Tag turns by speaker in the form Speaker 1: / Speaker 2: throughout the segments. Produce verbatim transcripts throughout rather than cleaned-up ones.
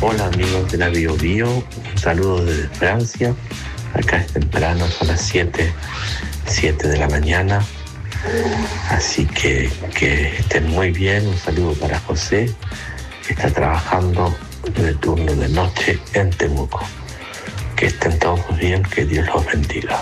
Speaker 1: Hola amigos de la Bio Bio, un saludo desde Francia. Acá es temprano, son las siete de la mañana. Así que que estén muy bien. Un saludo para José, que está trabajando en el turno de noche en Temuco. Que estén todos bien, que Dios los bendiga.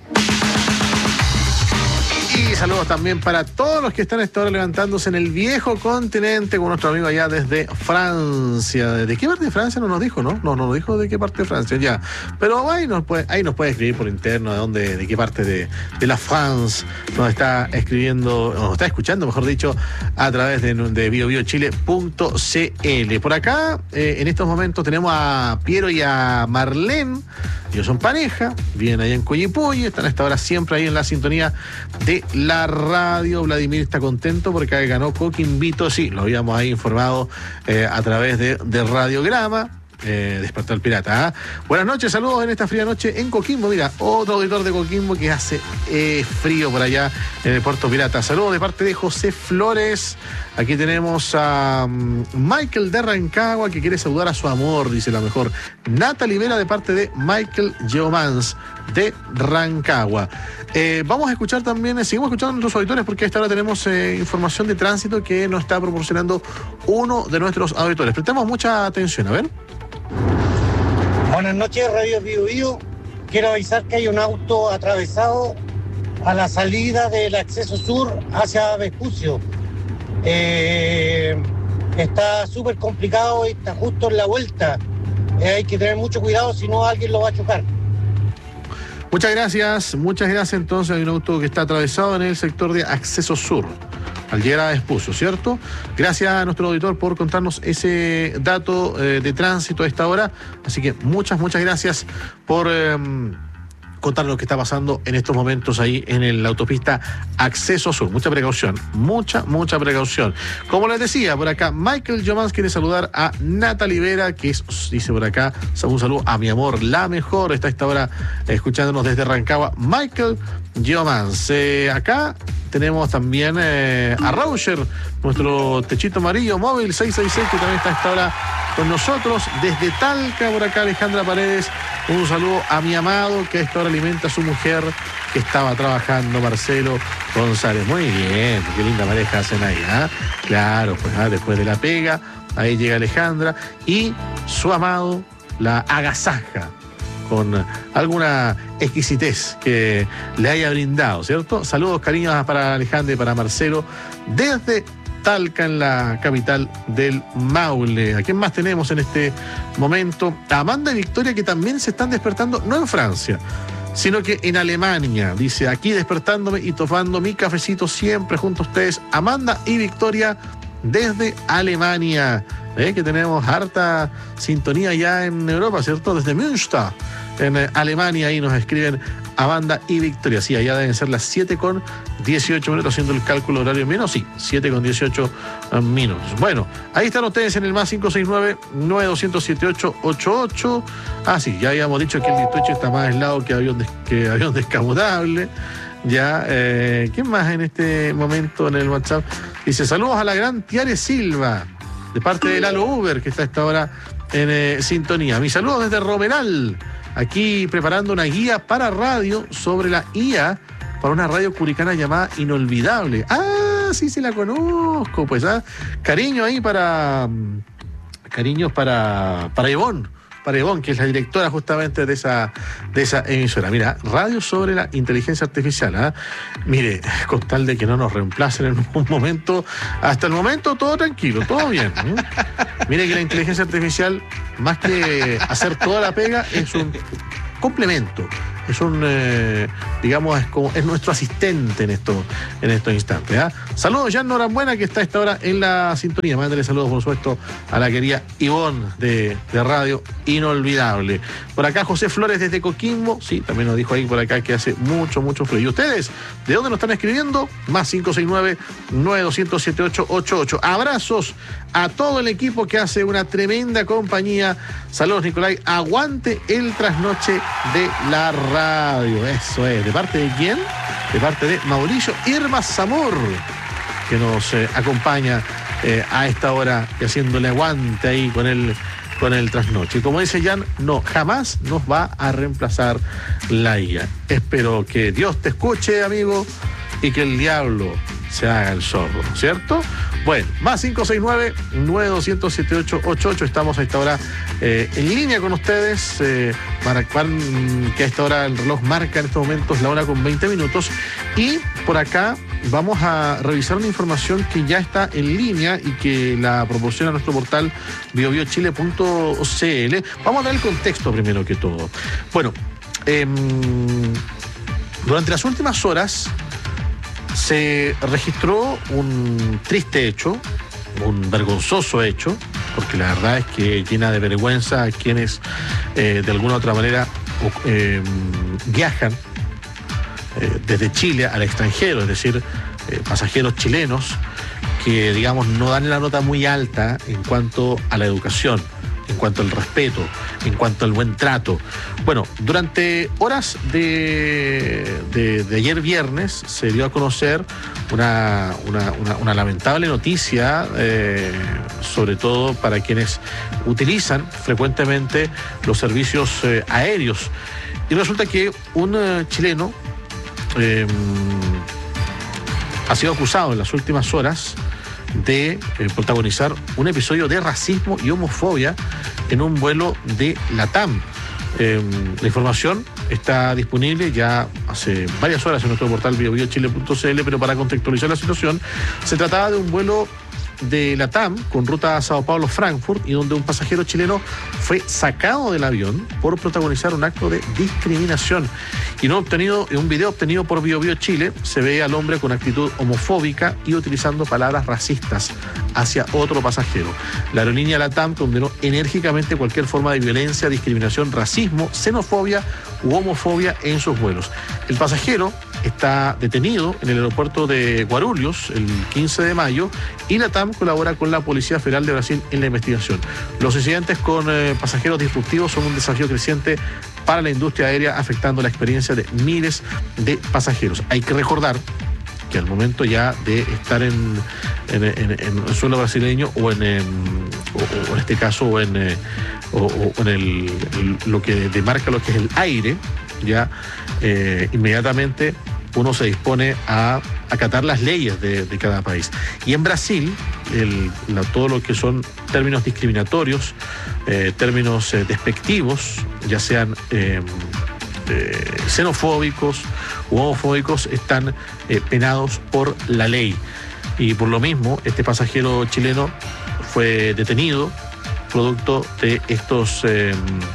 Speaker 2: Y saludos también para todos los que están a esta hora levantándose en el viejo continente con nuestro amigo allá desde Francia. ¿De qué parte de Francia? No nos dijo, ¿no? No nos dijo de qué parte de Francia, ya. Pero ahí nos puede, ahí nos puede escribir por interno de dónde, de qué parte de, de la France nos está escribiendo, nos está escuchando, mejor dicho, a través de, de bio bio chile punto c l. Por acá, eh, en estos momentos tenemos a Piero y a Marlene. Ellos son pareja, viven allá en Coyipulli, están a esta hora siempre ahí en la sintonía de la radio. Vladimir está contento porque ganó Coquimbito, sí, lo habíamos ahí informado eh, a través de, de Radiograma. Eh, Despertar el Pirata. ¿eh? Buenas noches, saludos en esta fría noche en Coquimbo. Mira, otro auditor de Coquimbo que hace eh, frío por allá en el Puerto Pirata. Saludos de parte de José Flores. Aquí tenemos a um, Michael de Rancagua, que quiere saludar a su amor, dice la mejor. Nata Libera de parte de Michael Geomans de Rancagua. Eh, vamos a escuchar también, eh, seguimos escuchando a nuestros auditores porque a esta hora tenemos eh, información de tránsito que nos está proporcionando uno de nuestros auditores. Prestemos mucha atención, a ver.
Speaker 3: Buenas noches, Radio Bio Bio. Quiero avisar que hay un auto atravesado a la salida del acceso sur hacia Vespucio. Eh, está súper complicado y está justo en la vuelta. Eh, hay que tener mucho cuidado, si no alguien lo va a chocar.
Speaker 2: Muchas gracias, muchas gracias. Entonces hay un auto que está atravesado en el sector de acceso sur al llegar a Vespucio, ¿cierto? Gracias a nuestro auditor por contarnos ese dato eh, de tránsito a esta hora. Así que muchas, muchas gracias por eh, contarnos lo que está pasando en estos momentos ahí en la autopista Acceso Sur. Mucha precaución, mucha, mucha precaución. Como les decía, por acá, Michael Jomans quiere saludar a Nata Libera, que es, dice por acá, un saludo a mi amor, la mejor, está a esta hora eh, escuchándonos desde Rancagua. Michael Jomans. Eh, acá tenemos también eh, a Rauscher, nuestro techito amarillo móvil seis seis seis, que también está a esta hora con nosotros. Desde Talca, por acá, Alejandra Paredes. Un saludo a mi amado, que a esta hora alimenta a su mujer, que estaba trabajando, Marcelo González. Muy bien, qué linda pareja hacen ahí, ¿ah? ¿eh? Claro, pues ¿ah? Después de la pega, ahí llega Alejandra y su amado la agasaja con alguna exquisitez que le haya brindado, ¿cierto? Saludos, cariños para Alejandra y para Marcelo desde Talca, en la capital del Maule. ¿A quién más tenemos en este momento? A Amanda y Victoria, que también se están despertando, no en Francia, sino que en Alemania. Dice, aquí despertándome y tomando mi cafecito siempre junto a ustedes. Amanda y Victoria desde Alemania. ¿Eh? Que tenemos harta sintonía ya en Europa, ¿cierto? Desde Münster, en eh, Alemania, ahí nos escriben Amanda y Victoria. Sí, allá deben ser las siete con dieciocho minutos, haciendo el cálculo horario menos, sí, siete con dieciocho minutos. Bueno, ahí están ustedes en el más cinco seis nueve, nueve dos cero siete ocho ocho ocho. Ah, sí, ya habíamos dicho que el dieciocho está más aislado que avión, des- que avión descapotable. Ya, eh, ¿quién más en este momento en el WhatsApp? Dice, saludos a la gran Tiare Silva, de parte de Lalo Uber, que está a esta hora en eh, sintonía. Mis saludos desde Romeral, aquí preparando una guía para radio sobre la I A para una radio curicana llamada Inolvidable. Ah, sí, sí la conozco, pues, ¿ah? Cariño ahí para... Cariños para, para Ivonne. Para Ivonne, que es la directora justamente de esa, de esa emisora. Mira, radio sobre la inteligencia artificial. ¿eh? Mire, con tal de que no nos reemplacen en un momento, hasta el momento todo tranquilo, todo bien. ¿eh? Mire que la inteligencia artificial, más que hacer toda la pega, es un complemento. Es un, eh, digamos, es, como, es nuestro asistente en, esto, en estos instantes. ¿eh? Saludos, Jan Norambuena, que está a esta hora en la sintonía. Mándale saludos, por supuesto, a la querida Ivonne de, de Radio Inolvidable. Por acá, José Flores desde Coquimbo. Sí, también nos dijo ahí por acá que hace mucho, mucho frío. ¿Y ustedes? ¿De dónde nos están escribiendo? Más cinco seis nueve, nueve dos cero siete ocho ocho ocho. Abrazos a todo el equipo que hace una tremenda compañía. Saludos, Nicolai. Aguante el trasnoche de la radio. Eso es. ¿De parte de quién? De parte de Mauricio Irma Zamor, que nos eh, acompaña eh, a esta hora y haciéndole aguante ahí con el con el trasnoche. Y como dice Jan, no, jamás nos va a reemplazar la I A. Espero que Dios te escuche, amigo, y que el diablo se haga el sordo, ¿cierto? Bueno, más cinco seis nueve, nueve dos cero, siete ocho ocho ocho. Estamos a esta hora eh, en línea con ustedes. Eh, para que a esta hora el reloj marca en estos momentos la hora con veinte minutos. Y por acá vamos a revisar una información que ya está en línea y que la proporciona nuestro portal bio bio chile punto c l. Vamos a dar el contexto primero que todo. Bueno, eh, durante las últimas horas se registró un triste hecho, un vergonzoso hecho, porque la verdad es que llena de vergüenza a quienes eh, de alguna u otra manera eh, viajan eh, desde Chile al extranjero, es decir, eh, pasajeros chilenos que, digamos, no dan la nota muy alta en cuanto a la educación, en cuanto al respeto, en cuanto al buen trato. Bueno, durante horas de, de, de ayer viernes se dio a conocer una, una, una, una lamentable noticia, eh, sobre todo para quienes utilizan frecuentemente los servicios eh, aéreos. Y resulta que un eh, chileno eh, ha sido acusado en las últimas horas de eh, protagonizar un episodio de racismo y homofobia en un vuelo de LATAM. Eh, la información está disponible ya hace varias horas en nuestro portal bio bio chile punto c l, pero para contextualizar la situación, se trataba de un vuelo de LATAM con ruta a Sao Paulo-Frankfurt y donde un pasajero chileno fue sacado del avión por protagonizar un acto de discriminación. Y no obtenido, en un video obtenido por Bio Bio Chile se ve al hombre con actitud homofóbica y utilizando palabras racistas hacia otro pasajero. La aerolínea LATAM condenó enérgicamente cualquier forma de violencia, discriminación, racismo, xenofobia u homofobia en sus vuelos. El pasajero está detenido en el aeropuerto de Guarulhos el quince de mayo y LATAM colabora con la Policía Federal de Brasil en la investigación. Los incidentes con eh, pasajeros disruptivos son un desafío creciente para la industria aérea, afectando la experiencia de miles de pasajeros. Hay que recordar que al momento ya de estar en, en, en, en el suelo brasileño o en, en, o, o en este caso o en, eh, o, o en el, el, lo que demarca lo que es el aire, ya eh, inmediatamente uno se dispone a acatar las leyes de, de cada país. Y en Brasil, el, la, todo lo que son términos discriminatorios, eh, términos eh, despectivos, ya sean eh, eh, xenofóbicos u homofóbicos, están eh, penados por la ley. Y por lo mismo, este pasajero chileno fue detenido producto de estos... Eh,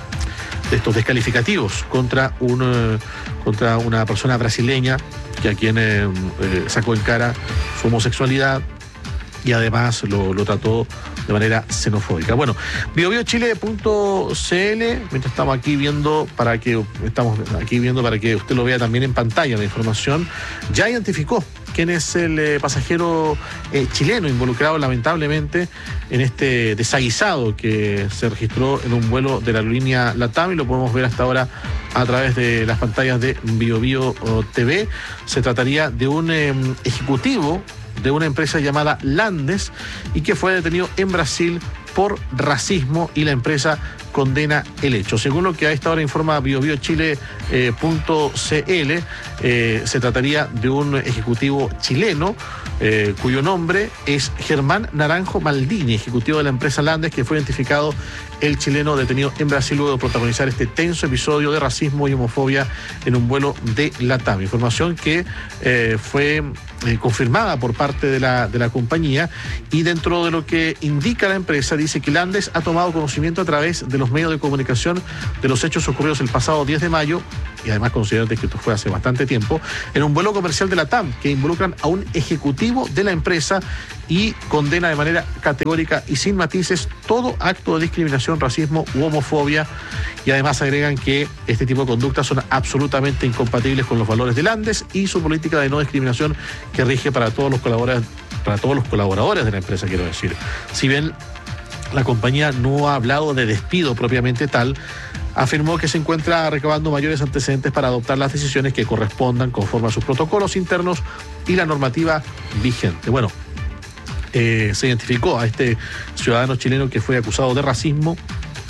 Speaker 2: de estos descalificativos contra, un, contra una persona brasileña que a quien eh, eh, sacó en cara su homosexualidad y además lo, lo trató de manera xenofóbica. Bueno, bio bio chile punto c l, mientras estamos aquí viendo para que estamos aquí viendo para que usted lo vea también en pantalla la información, ya identificó quién es el eh, pasajero eh, chileno involucrado lamentablemente en este desaguisado que se registró en un vuelo de la aerolínea LATAM y lo podemos ver hasta ahora a través de las pantallas de Bio Bio T V. Se trataría de un eh, ejecutivo de una empresa llamada Landes y que fue detenido en Brasil por racismo y la empresa condena el hecho. Según lo que a esta hora informa bio bio chile punto c l, eh, se trataría de un ejecutivo chileno eh, cuyo nombre es Germán Naranjo Maldini, ejecutivo de la empresa Landes, que fue identificado el chileno detenido en Brasil luego de protagonizar este tenso episodio de racismo y homofobia en un vuelo de LATAM. Información que eh, fue eh, confirmada por parte de la, de la compañía, y dentro de lo que indica la empresa dice que Landes ha tomado conocimiento a través de los medios de comunicación de los hechos ocurridos el pasado diez de mayo, y además considerate que esto fue hace bastante tiempo, en un vuelo comercial de LATAM que involucran a un ejecutivo de la empresa, y condena de manera categórica y sin matices todo acto de discriminación, racismo u homofobia, y además agregan que este tipo de conductas son absolutamente incompatibles con los valores de Landes y su política de no discriminación que rige para todos los colaboradores, para todos los colaboradores de la empresa, quiero decir. Si bien la compañía no ha hablado de despido propiamente tal, afirmó que se encuentra recabando mayores antecedentes para adoptar las decisiones que correspondan conforme a sus protocolos internos y la normativa vigente. Bueno, eh, se identificó a este ciudadano chileno que fue acusado de racismo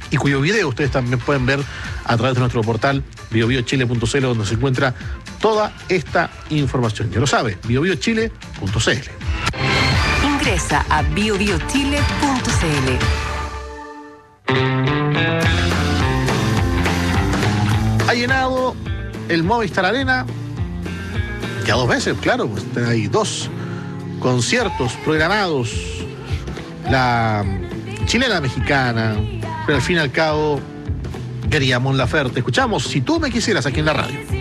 Speaker 2: y cuyo video ustedes también pueden ver a través de nuestro portal bio bio chile punto c l, donde se encuentra toda esta información. Ya lo sabe, bio bio chile punto c l.
Speaker 4: Ingresa a bio bio chile punto c l.
Speaker 2: Ha llenado el Movistar Arena ya dos veces, claro, pues hay dos conciertos programados, la chilena mexicana, pero al fin y al cabo queríamos la Laferte. Escuchamos Si tú me quisieras aquí en la radio.